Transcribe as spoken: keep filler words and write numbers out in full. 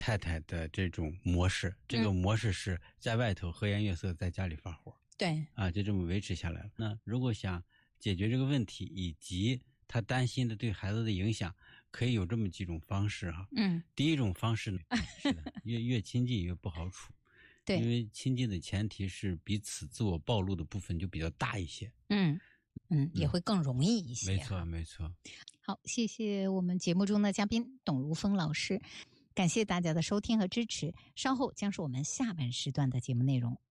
太太的这种模式，这个模式是在外头和颜悦色，在家里发火。 对啊，就这么维持下来了。那如果想解决这个问题，以及他担心的对孩子的影响，可以有这么几种方式哈。 嗯， 第一种方式呢，是的，越越亲近越不好处。 对， 因为亲近的前提是彼此自我暴露的部分就比较大一些。 嗯嗯，也会更容易一些。 没错，没错。 好，谢谢我们节目中的嘉宾董如风老师，感谢大家的收听和支持。稍后将是我们下半时段的节目内容。